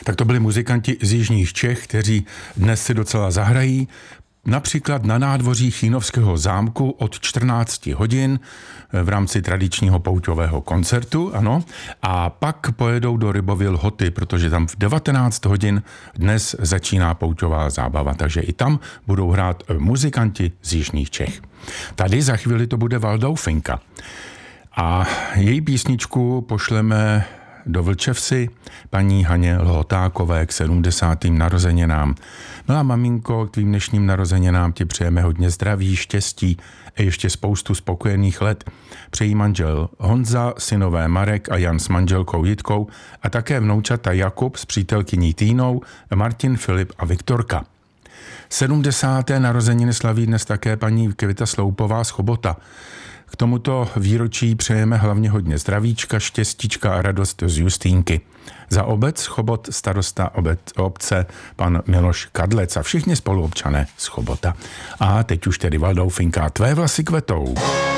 Tak to byli muzikanti z jižních Čech, kteří dnes si docela zahrají. Například na nádvoří Chínovského zámku od 14 hodin v rámci tradičního pouťového koncertu, ano, a pak pojedou do Rybovy Lhoty, protože tam v 19 hodin dnes začíná pouťová zábava, takže i tam budou hrát muzikanti z jižních Čech. Tady za chvíli to bude Valdoufinka a její písničku pošleme do Vlčevsi paní Haně Lhotákové k 70. narozeninám. Milá maminko, k tvým dnešním narozeninám ti přejeme hodně zdraví, štěstí a ještě spoustu spokojených let. Přejí manžel Honza, synové Marek a Jan s manželkou Jitkou a také vnoučata Jakub s přítelkyní Týnou, Martin, Filip a Viktorka. 70. narozeniny slaví dnes také paní Květa Sloupová z Chobota. K tomuto výročí přejeme hlavně hodně zdravíčka, štěstíčka a radost z Justínky. Za obec Chobot starosta obce pan Miloš Kadlec a všichni spoluobčané z Chobota. A teď už tedy Valdoufinka, tvé vlasy kvetou.